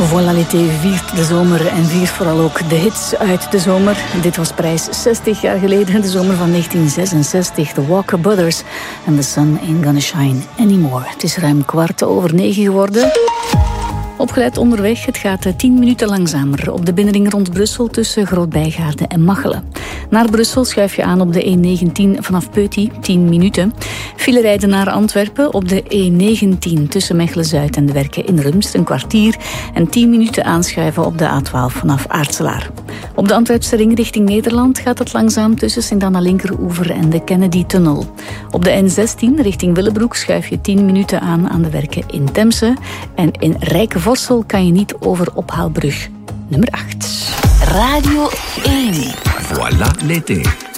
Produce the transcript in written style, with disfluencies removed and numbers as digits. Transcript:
Voilà, l'été viert de zomer en viert vooral ook de hits uit de zomer. Dit was prijs 60 jaar geleden, de zomer van 1966. The Walker Brothers and The Sun Ain't Gonna Shine Anymore. Het is ruim 9:15 geworden. Opgelet onderweg, het gaat 10 minuten langzamer op de binnenring rond Brussel tussen Groot-Bijgaarden en Machelen. Naar Brussel schuif je aan op de E19 vanaf Peuty, 10 minuten. File rijden naar Antwerpen op de E19 tussen Mechelen-Zuid en de Werken in Rumst, een kwartier. En 10 minuten aanschuiven op de A12 vanaf Aartselaar. Op de Antwerpse ring richting Nederland gaat het langzaam tussen Sint-Anna-Linkeroever en de Kennedy-tunnel. Op de N16 richting Willebroek schuif je 10 minuten aan de Werken in Temse. En in Rijkevorsel kan je niet over Ophaalbrug nummer 8. Radio 1. Voilà l'été.